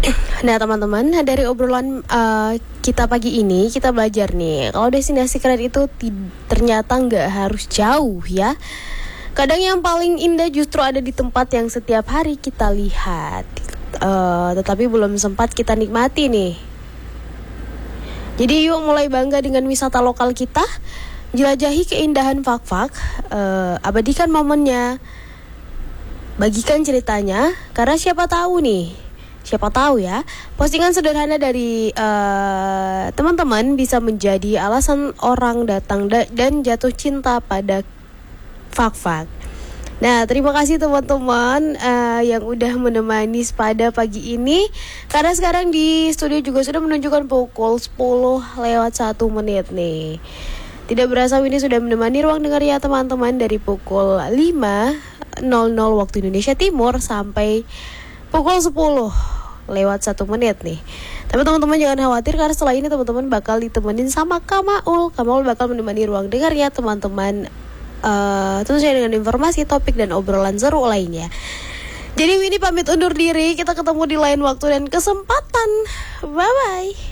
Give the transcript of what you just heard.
Nah teman-teman, dari obrolan kita pagi ini, kita belajar nih, kalau destinasi keren itu ternyata nggak harus jauh ya. Kadang yang paling indah justru ada di tempat yang setiap hari kita lihat, tetapi belum sempat kita nikmati nih. Jadi yuk mulai bangga dengan wisata lokal kita, jelajahi keindahan Fak-Fak, abadikan momennya, bagikan ceritanya, karena siapa tahu ya, postingan sederhana dari teman-teman bisa menjadi alasan orang datang dan jatuh cinta pada Fak-Fak. Nah, terima kasih teman-teman yang udah menemani pada pagi ini. Karena sekarang di studio juga sudah menunjukkan pukul 10:01 nih. Tidak berasa ini sudah menemani ruang dengar ya teman-teman dari pukul 5:00 waktu Indonesia Timur sampai pukul 10:01 nih. Tapi teman-teman jangan khawatir, karena setelah ini teman-teman bakal ditemenin sama Kamaul. Kamaul bakal menemani ruang dengar ya teman-teman. Tentu saja dengan informasi, topik, dan obrolan seru lainnya. Jadi Winnie pamit undur diri. Kita ketemu di lain waktu dan kesempatan. Bye-bye.